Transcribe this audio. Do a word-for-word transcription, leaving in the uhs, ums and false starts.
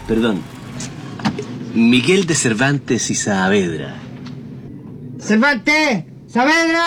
Perdón. Miguel de Cervantes y Saavedra. ¡Cervantes! ¡Saavedra!